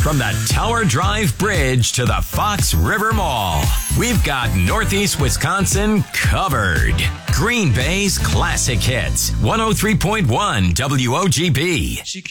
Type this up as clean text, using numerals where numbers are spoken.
From the Tower Drive Bridge to the Fox River Mall, we've got Northeast Wisconsin covered. Green Bay's classic hits, 103.1 WOGB.